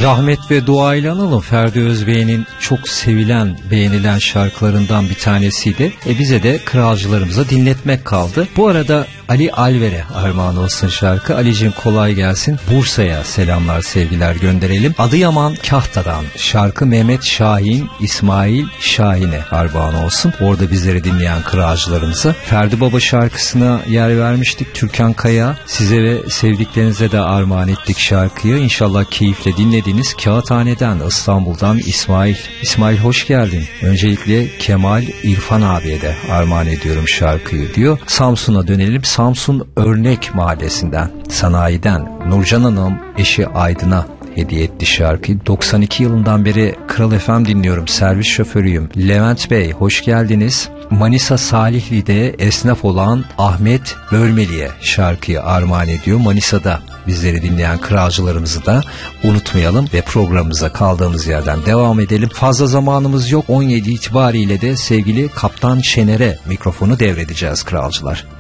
Rahmet ve Dua ile analım. Ferdi Özbey'in çok sevilen, beğenilen şarkılarından bir tanesiydi. Bize de kralcılarımıza dinletmek kaldı. Bu arada Ali Alver'e armağan olsun şarkı. Ali'cim kolay gelsin. Bursa'ya selamlar, sevgiler gönderelim. Adıyaman Kahta'dan şarkı Mehmet Şahin, İsmail Şahin'e armağan olsun. Orada bizleri dinleyen kralcılarımıza. Ferdi Baba şarkısına yer vermiştik. Türkan Kaya, size ve sevdiklerinize de armağan ettik şarkıyı. İnşallah keyifle dinlediniz. Kağıthane'den, İstanbul'dan İsmail. İsmail hoş geldin. Öncelikle Kemal İrfan abiye de armağan ediyorum şarkıyı diyor. Samsun'a dönelim. Samsun Örnek Mahallesi'nden, sanayiden Nurcan Hanım eşi Aydın'a hediye etti şarkıyı. 92 yılından beri Kral FM dinliyorum. Servis şoförüyüm. Levent Bey hoş geldiniz. Manisa Salihli'de esnaf olan Ahmet Bölmeli'ye şarkıyı armağan ediyor. Manisa'da bizleri dinleyen kralcılarımızı da unutmayalım ve programımıza kaldığımız yerden devam edelim. Fazla zamanımız yok. 17 itibariyle de sevgili Kaptan Şener'e mikrofonu devredeceğiz kralcılar.